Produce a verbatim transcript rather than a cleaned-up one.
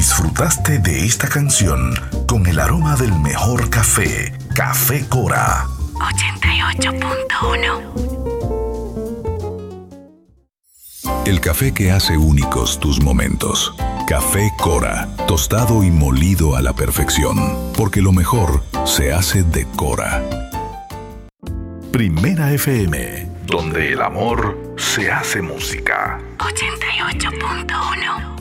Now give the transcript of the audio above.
Disfrutaste de esta canción con el aroma del mejor café, Café Cora. ochenta y ocho punto uno. El café que hace únicos tus momentos. Café Cora, tostado y molido a la perfección, porque lo mejor se hace de Cora. Primera F M, donde el amor se hace música. ochenta y ocho punto uno.